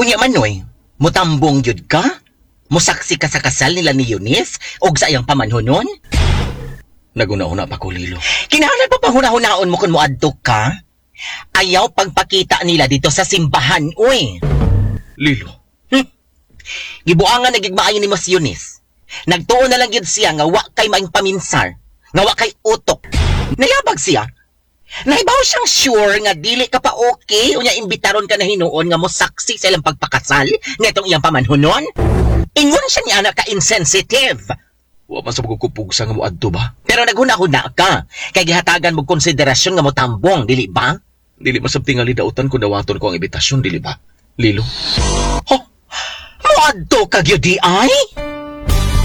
Unya manoy, mutambong yun ka? Musaksi ka sa kasal nila ni Eunice o sa iyang pamanhunon? Naguna-una pa ko, Lilo. Kinahanglan pa panghuna-hunaon mo kung muadto ka? Ayaw pagpakita nila dito sa simbahan, uy. Lilo. Gibuangan nagigmaayon ni Mas Eunice. Nagtuon na lang yun siya nga wa kay maing paminsar, nga wa kay utok. Nayabag siya. Nahibaw siyang sure nga dili ka pa okay o niya imbitaron ka na hinuon nga mo saksi sa ilang pagpakasal nga itong iyang pamanhunon. Ingon siya niya na ka-insensitive. Wa man sa pagkukupugsa nga mo adto ba? Pero naghuna-huna ka. Kay gihatagan mo konsiderasyon nga mo tambong, dili ba? Dili masabting nga lidautan kung dawaton ko ang imbitasyon, dili ba? Lilo. Muadto ka gyud di ay?